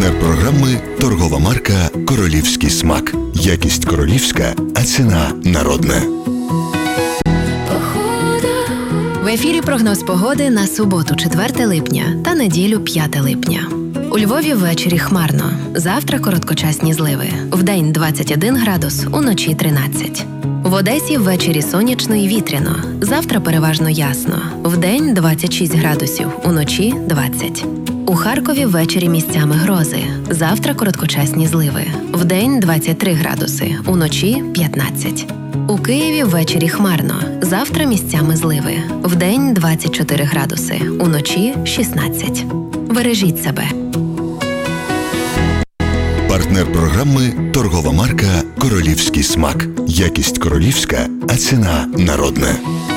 Партнер програми – торгова марка «Королівський смак». Якість королівська, а ціна народна. В ефірі прогноз погоди на суботу 4 липня та неділю 5 липня. У Львові ввечері хмарно. Завтра короткочасні зливи. Вдень 21 градус, уночі 13. В Одесі ввечері сонячно і вітряно. Завтра переважно ясно. Вдень 26 градусів, уночі 20. У Харкові ввечері місцями грози. Завтра короткочасні зливи. Вдень 23 градуси, уночі 15. У Києві ввечері хмарно. Завтра місцями зливи. Вдень 24 градуси, уночі 16. Бережіть себе. Партнер програми – торгова марка «Королівський смак». Якість королівська, а ціна народна.